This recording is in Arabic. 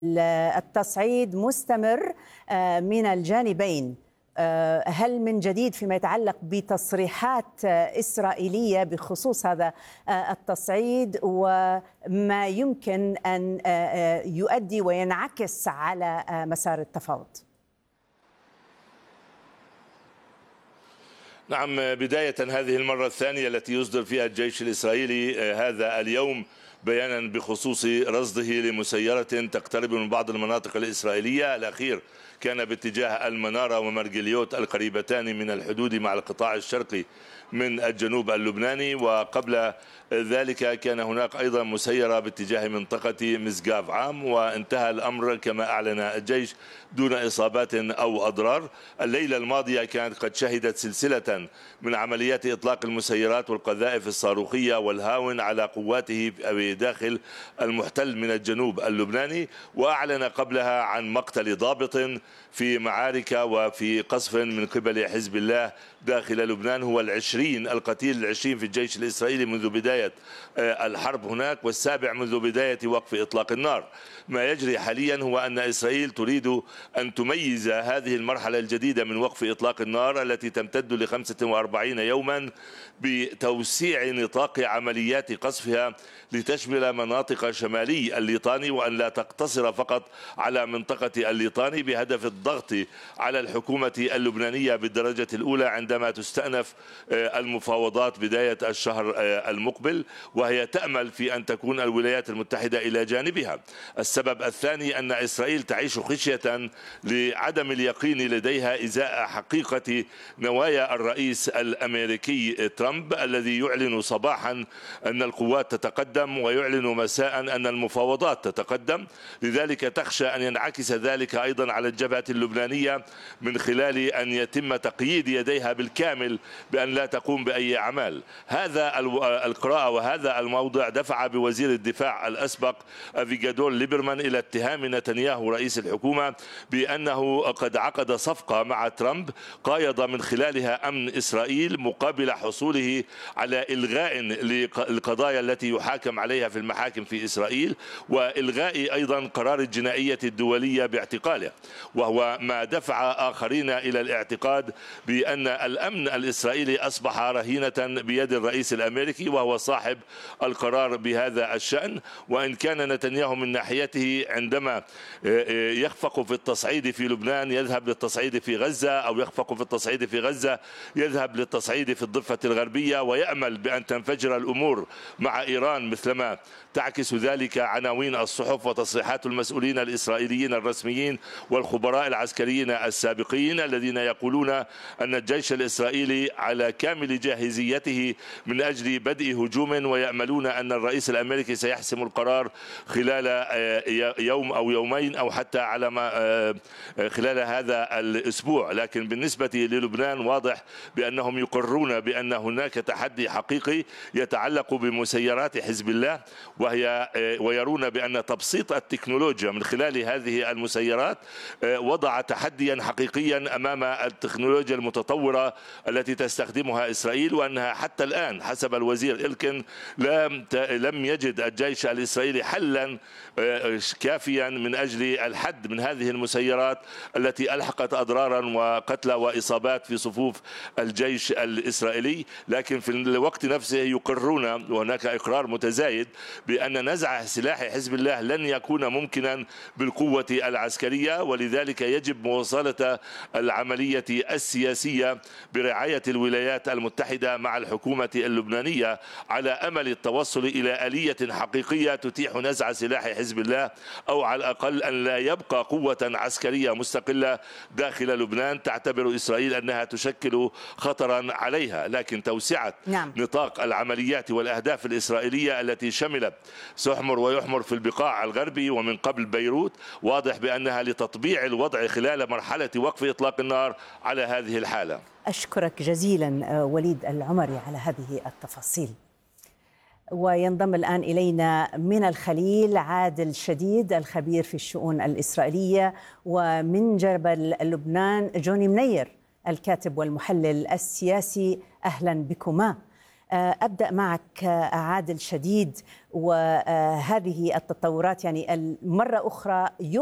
التصعيد مستمر من الجانبين. هل من جديد فيما يتعلق بتصريحات إسرائيلية بخصوص هذا التصعيد وما يمكن أن يؤدي وينعكس على مسار التفاوض؟ نعم، بداية هذه المرة الثانية التي يصدر فيها الجيش الإسرائيلي هذا اليوم بيانا بخصوص رصده لمسيرة تقترب من بعض المناطق الإسرائيلية. الأخير كان باتجاه المنارة ومرجليوت القريبتان من الحدود مع القطاع الشرقي من الجنوب اللبناني، وقبل ذلك كان هناك أيضا مسيرة باتجاه منطقة مسقاف عام، وانتهى الأمر كما أعلن الجيش دون إصابات أو أضرار. الليلة الماضية كانت قد شهدت سلسلة من عمليات إطلاق المسيرات والقذائف الصاروخية والهاون على قواته داخل المحتل من الجنوب اللبناني، وأعلن قبلها عن مقتل ضابط في معارك وفي قصف من قبل حزب الله داخل لبنان، هو القتيل العشرين في الجيش الإسرائيلي منذ بداية الحرب هناك، والسابع منذ بداية وقف إطلاق النار. ما يجري حاليا هو أن إسرائيل تريد أن تميز هذه المرحلة الجديدة من وقف إطلاق النار التي تمتد ل45 يوما بتوسيع نطاق عمليات قصفها لتشمل مناطق شمالي الليطاني، وأن لا تقتصر فقط على منطقة الليطاني، بهدف الضغط على الحكومة اللبنانية بالدرجة الأولى عندما تستأنف المفاوضات بداية الشهر المقبل، وهي تأمل في أن تكون الولايات المتحدة إلى جانبها. السبب الثاني أن إسرائيل تعيش خشية لعدم اليقين لديها إزاء حقيقة نوايا الرئيس الأمريكي ترامب الذي يعلن صباحا أن القوات تتقدم ويعلن مساء أن المفاوضات تتقدم. لذلك تخشى أن ينعكس ذلك أيضا على الجبهة اللبنانية من خلال أن يتم تقييد يديها بالكامل بأن لا تقوم بأي أعمال. هذا القراءة وهذا الموضع دفع بوزير الدفاع الأسبق أفيغادور ليبرمان إلى اتهام نتنياهو رئيس الحكومة بأنه قد عقد صفقة مع ترامب قايض من خلالها أمن إسرائيل مقابل حصوله على إلغاء للقضايا التي يحاكم عليها في المحاكم في إسرائيل، وإلغاء أيضا قرار الجنائية الدولية باعتقاله، وهو ما دفع آخرين إلى الاعتقاد بأن الأمن الإسرائيلي أصبح رهينة بيد الرئيس الأمريكي وهو صاحب القرار بهذا الشأن. وإن كان نتنياهو من ناحيته عندما يخفق في التصعيد في لبنان يذهب للتصعيد في غزة، أو يخفق في التصعيد في غزة يذهب للتصعيد في الضفة الغربية، ويأمل بأن تنفجر الأمور مع إيران مثلما تعكس ذلك عناوين الصحف وتصريحات المسؤولين الإسرائيليين الرسميين والخبراء العسكريين السابقين الذين يقولون أن الجيش الإسرائيلي على كامل جاهزيته من أجل بدء هجوم، ويأملون أن الرئيس الأمريكي سيحسم القرار خلال يوم أو يومين أو حتى على ما خلال هذا الأسبوع. لكن بالنسبة للبنان واضح بأنهم يقرون بأن هناك تحدي حقيقي يتعلق بمسيرات حزب الله، ويرون بأن تبسيط التكنولوجيا من خلال هذه المسيرات وضع تحديا حقيقيا أمام التكنولوجيا المتطورة التي تستخدمها إسرائيل، وأنها حتى الآن حسب الوزير إلكن لم يجد الجيش الإسرائيلي حلا كافيا من أجل الحد من هذه المسيرات التي ألحقت أضرارا وقتلى وإصابات في صفوف الجيش الإسرائيلي. لكن في الوقت نفسه يقرون، وهناك إقرار متزايد، بأن نزع سلاح حزب الله لن يكون ممكنا بالقوة العسكرية، ولذلك يجب مواصلة العملية السياسية برعاية الولايات المتحدة مع الحكومة اللبنانية على أمل التوصل إلى آلية حقيقية تتيح نزع سلاح حزب الله، أو على الأقل أن لا يبقى قوة عسكرية مستقلة داخل لبنان تعتبر إسرائيل أنها تشكل خطرا عليها. لكن توسعة نطاق العمليات والأهداف الإسرائيلية التي شملت سحمر ويحمر في البقاع الغربي ومن قبل بيروت واضح بأنها لتطبيع الوضع خلال مرحلة وقف إطلاق النار على هذه الحالة. أشكرك جزيلا وليد العمري على هذه التفاصيل. وينضم الآن إلينا من الخليل عادل شديد الخبير في الشؤون الإسرائيلية، ومن جبل لبنان جوني منير الكاتب والمحلل السياسي. أهلا بكما. أبدأ معك عادل شديد، وهذه التطورات يعني مرة أخرى